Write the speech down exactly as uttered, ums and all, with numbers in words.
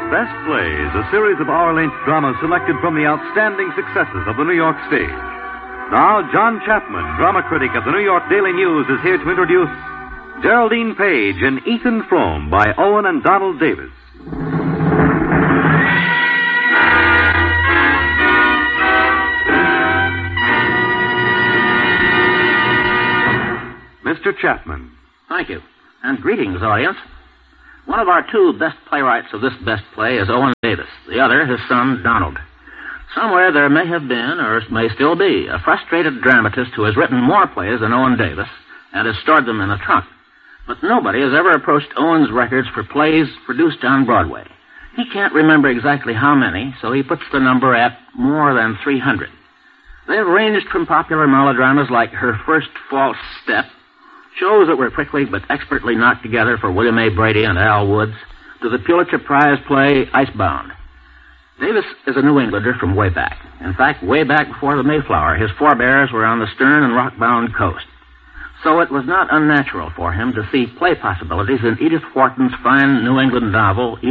Best Plays, a series of hour-length dramas selected from the outstanding successes of the New York stage. Now, John Chapman, drama critic of the New York Daily News, is here to introduce Geraldine Page and Ethan Frome by Owen and Donald Davis. Mister Chapman. Thank you. And greetings, audience. One of our two best playwrights of this best play is Owen Davis. The other, his son, Donald. Somewhere there may have been, or may still be, a frustrated dramatist who has written more plays than Owen Davis and has stored them in a trunk. But nobody has ever approached Owen's records for plays produced on Broadway. He can't remember exactly how many, so he puts the number at more than three hundred. They've ranged from popular melodramas like Her First False Step, shows that were quickly but expertly knocked together for William A. Brady and Al Woods, to the Pulitzer Prize play Icebound. Davis is a New Englander from way back. In fact, way back before the Mayflower, his forebears were on the stern and rock-bound coast. So it was not unnatural for him to see play possibilities in Edith Wharton's fine New England novel,